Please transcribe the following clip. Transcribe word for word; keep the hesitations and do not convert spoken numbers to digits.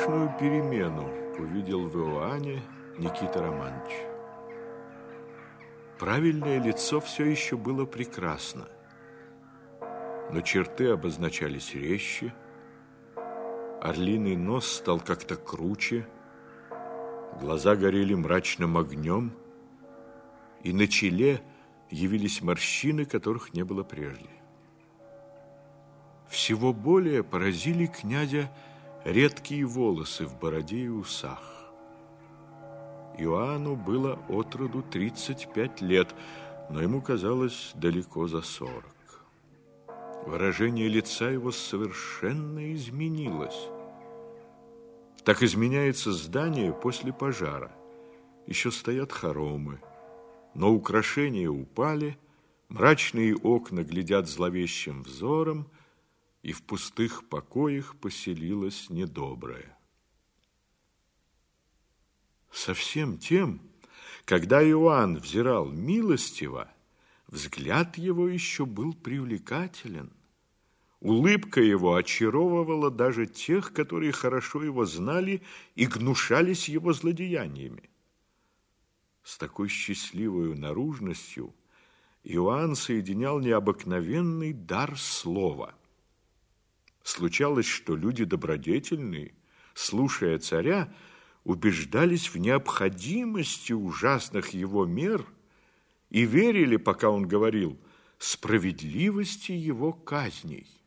страшную перемену увидел в Иоанне Никита Романович. Правильное лицо все еще было прекрасно, но черты обозначались резче, орлиный нос стал как-то круче, глаза горели мрачным огнем, и на челе явились морщины, которых не было прежде. Всего более поразили князя редкие волосы в бороде и усах. Иоанну было от роду тридцать пять лет, но ему казалось далеко за сорок. Выражение лица его совершенно изменилось. Так изменяется здание после пожара. Еще стоят хоромы, но украшения упали, мрачные окна глядят зловещим взором, и в пустых покоях поселилось недоброе. Совсем тем, когда Иоанн взирал милостиво, взгляд его еще был привлекателен. Улыбка его очаровывала даже тех, которые хорошо его знали и гнушались его злодеяниями. С такой счастливой наружностью Иоанн соединял необыкновенный дар слова. Случалось, что люди добродетельные, слушая царя, убеждались в необходимости ужасных его мер и верили, пока он говорил, справедливости его казней.